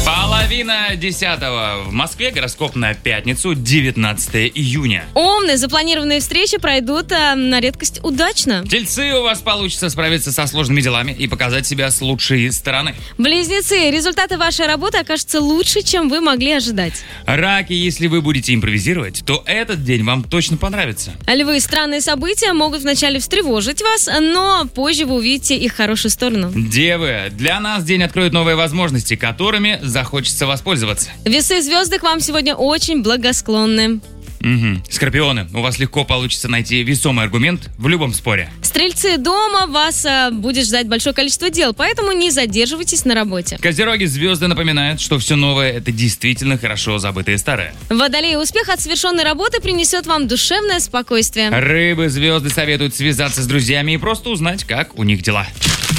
Половина 10 в Москве, гороскоп на пятницу, 19 июня. Умные запланированные встречи пройдут на редкость удачно. Тельцы, у вас получится справиться со сложными делами и показать себя с лучшей стороны. Близнецы, результаты вашей работы окажутся лучше, чем вы могли ожидать. Раки, если вы будете импровизировать, то этот день вам точно понравится. Львы, странные события могут вначале встревожить вас, но позже вы увидите их хорошую сторону. Девы, для нас день откроет новые возможности, которыми захочется воспользоваться. Весы, звезды к вам сегодня очень благосклонны. Скорпионы, у вас легко получится найти весомый аргумент в любом споре. Стрельцы, дома вас будет ждать большое количество дел, поэтому не задерживайтесь на работе. Козероги, звезды напоминают, что все новое – это действительно хорошо забытое старое. Водолеи, успех от совершенной работы принесет вам душевное спокойствие. Рыбы, звезды советуют связаться с друзьями и просто узнать, как у них дела.